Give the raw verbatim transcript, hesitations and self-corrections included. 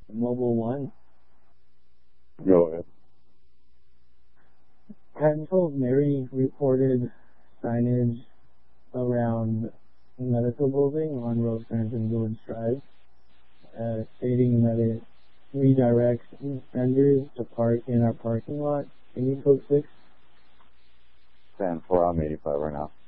Mobile One. Go ahead. Hadn't Mary reported signage around the medical building on Rosecrans and Village Drive, uh, stating that it redirects vendors to park in our parking lot. Can you code six? ten four, I'm eighty-five right now.